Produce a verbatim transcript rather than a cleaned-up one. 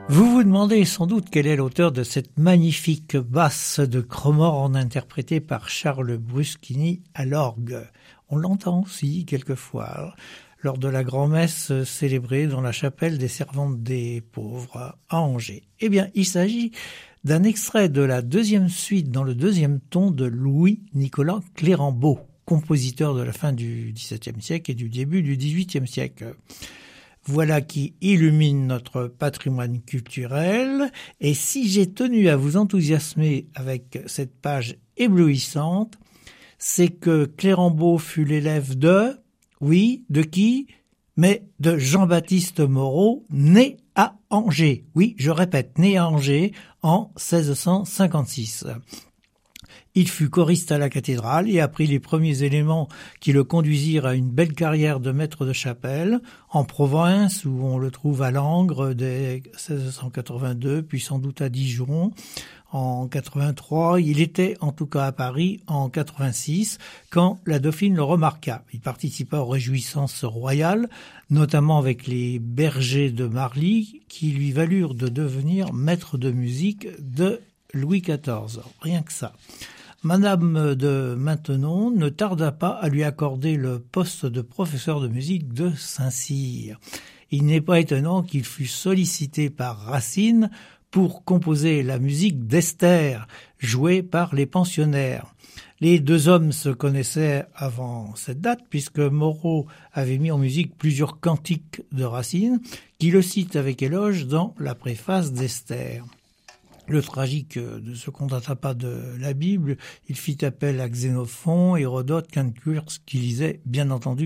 Vous vous demandez sans doute quel est l'auteur de cette magnifique basse de Cromorne interprétée par Charles Bruschini à l'orgue. On l'entend aussi quelquefois lors de la grand-messe célébrée dans la chapelle des Servantes des Pauvres à Angers. Eh bien, il s'agit d'un extrait de la deuxième suite dans le deuxième ton de Louis-Nicolas Clérambault, compositeur de la fin du dix-septième siècle et du début du dix-huitième siècle. Voilà qui illumine notre patrimoine culturel. Et si j'ai tenu à vous enthousiasmer avec cette page éblouissante, c'est que Clérambault fut l'élève de, oui, de qui? Mais de Jean-Baptiste Moreau, né à Angers. Oui, je répète, né à Angers en seize cent cinquante-six. Il fut choriste à la cathédrale et apprit les premiers éléments qui le conduisirent à une belle carrière de maître de chapelle en province, où on le trouve à Langres dès seize cent quatre-vingt-deux, puis sans doute à Dijon en quatre-vingt-trois. Il était en tout cas à Paris en quatre-vingt-six quand la Dauphine le remarqua. Il participa aux réjouissances royales, notamment avec les bergers de Marly, qui lui valurent de devenir maître de musique de Louis quatorze. Rien que ça. Madame de Maintenon ne tarda pas à lui accorder le poste de professeur de musique de Saint-Cyr. Il n'est pas étonnant qu'il fût sollicité par Racine pour composer la musique d'Esther, jouée par les pensionnaires. Les deux hommes se connaissaient avant cette date, puisque Moreau avait mis en musique plusieurs cantiques de Racine, qui le citent avec éloge dans la préface d'Esther. Le tragique ne se contenta pas de la Bible, il fit appel à Xénophon, Hérodote, Quinte-Curce, qui lisait bien entendu